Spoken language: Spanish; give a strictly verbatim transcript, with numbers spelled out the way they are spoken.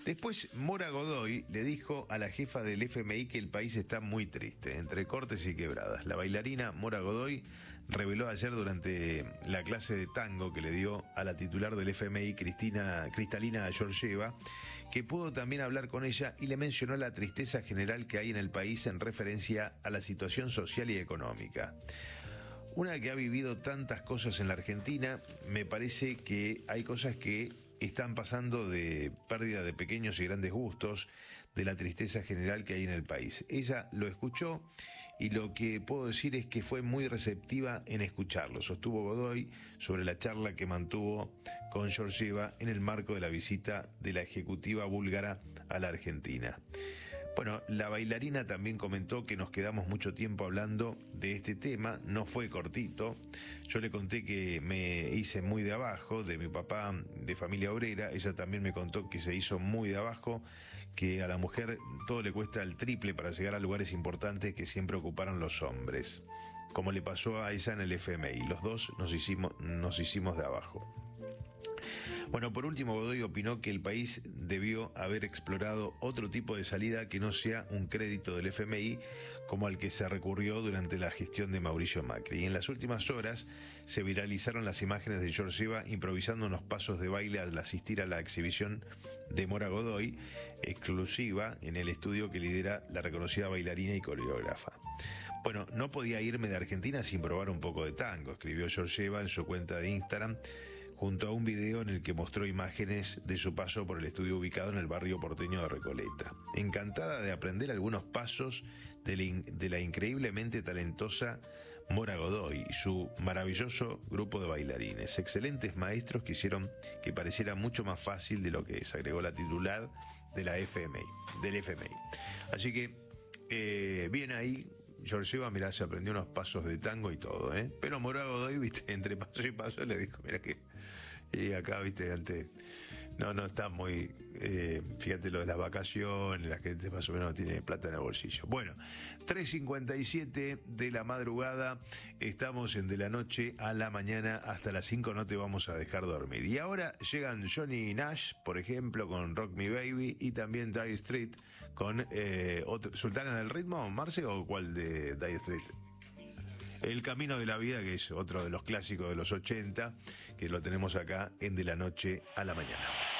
Después, Mora Godoy le dijo a la jefa del F M I que el país está muy triste, entre cortes y quebradas. La bailarina Mora Godoy reveló ayer durante la clase de tango que le dio a la titular del F M I, Cristina, Cristalina Georgieva, que pudo también hablar con ella y le mencionó la tristeza general que hay en el país en referencia a la situación social y económica. Una que ha vivido tantas cosas en la Argentina, me parece que hay cosas que están pasando de pérdida de pequeños y grandes gustos, de la tristeza general que hay en el país. Ella lo escuchó y lo que puedo decir es que fue muy receptiva en escucharlo, sostuvo Godoy sobre la charla que mantuvo con Georgieva en el marco de la visita de la ejecutiva búlgara a la Argentina. Bueno, la bailarina también comentó que nos quedamos mucho tiempo hablando de este tema, no fue cortito. Yo le conté que me hice muy de abajo, de mi papá de familia obrera. Ella también me contó que se hizo muy de abajo, que a la mujer todo le cuesta el triple para llegar a lugares importantes que siempre ocuparon los hombres, como le pasó a ella en el F M I. Los dos nos hicimos, nos hicimos de abajo. Bueno, por último, Godoy opinó que el país debió haber explorado otro tipo de salida que no sea un crédito del F M I como al que se recurrió durante la gestión de Mauricio Macri. Y en las últimas horas se viralizaron las imágenes de Georgieva improvisando unos pasos de baile al asistir a la exhibición de Mora Godoy, exclusiva en el estudio que lidera la reconocida bailarina y coreógrafa. Bueno, no podía irme de Argentina sin probar un poco de tango, escribió Georgieva en su cuenta de Instagram, junto a un video en el que mostró imágenes de su paso por el estudio ubicado en el barrio porteño de Recoleta. Encantada de aprender algunos pasos de la, in- de la increíblemente talentosa Mora Godoy y su maravilloso grupo de bailarines. Excelentes maestros que hicieron que pareciera mucho más fácil de lo que es, agregó la titular de la F M I, del F M I. Así que, eh, bien ahí. Georgieva, mirá, se aprendió unos pasos de tango y todo, ¿eh? Pero Mora Godoy, viste, entre paso y paso le dijo, mira que... Y acá, viste, antes... No, no está muy... Eh, fíjate lo de las vacaciones, la gente más o menos no tiene plata en el bolsillo. Bueno, tres cincuenta y siete de la madrugada, estamos en de la noche a la mañana, hasta las cinco no te vamos a dejar dormir. Y ahora llegan Johnny Nash, por ejemplo, con Rock Me Baby, y también Dire Street con eh, otro, Sultana del Ritmo, Marce, o cuál de Dire Street. El Camino de la Vida, que es otro de los clásicos de los ochenta, que lo tenemos acá en De la Noche a la Mañana.